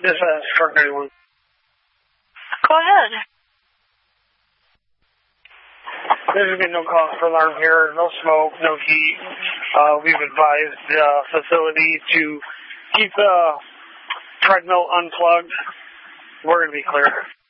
This is Truck 91. Go ahead. There's been no cause for alarm here, no smoke, no heat. We've advised the facility to keep the treadmill unplugged. We're going to be clear.